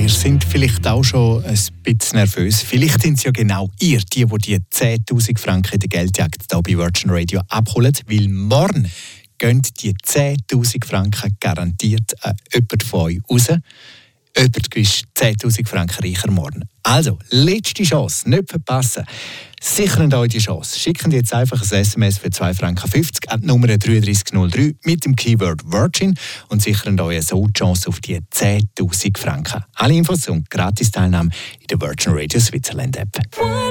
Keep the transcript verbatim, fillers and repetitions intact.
Ihr seid vielleicht auch schon ein bisschen nervös. Vielleicht sind es ja genau ihr, die, die die zehntausend Franken in der Geldjagd hier bei Virgin Radio abholen. Weil morgen gehen die zehntausend Franken garantiert an jemand von euch raus. Jemand ist zehntausend Franken reicher morgen. Also, letzte Chance, nicht verpassen. Sichern euch die Chance. Schicken jetzt einfach ein S M S für zwei Franken fünfzig an die Nummer drei drei null drei mit dem Keyword Virgin und sichern euch so die Chance auf die zehntausend Franken. Alle Infos und Gratis-Teilnahme in der Virgin Radio Switzerland App.